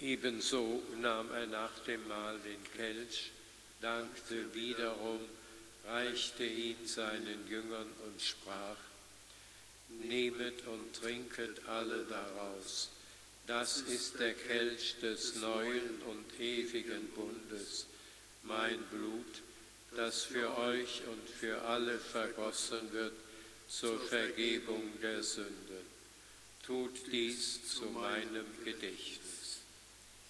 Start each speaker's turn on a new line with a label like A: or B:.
A: Ebenso nahm er nach dem Mahl den Kelch, dankte wiederum, reichte ihn seinen Jüngern und sprach: Nehmet und trinket alle daraus. Das ist der Kelch des neuen und ewigen Bundes, mein Blut, das für euch und für alle vergossen wird zur Vergebung der Sünden. Tut dies zu meinem Gedächtnis.